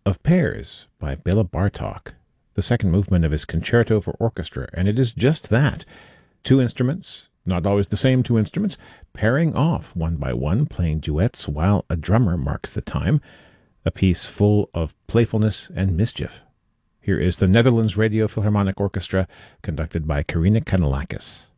of Pairs by Bela Bartok, the second movement of his Concerto for Orchestra, and it is just that. Two instruments, not always the same two instruments, pairing off one by one, playing duets while a drummer marks the time, a piece full of playfulness and mischief. Here is the Netherlands Radio Philharmonic Orchestra, conducted by Karina Kanellakis.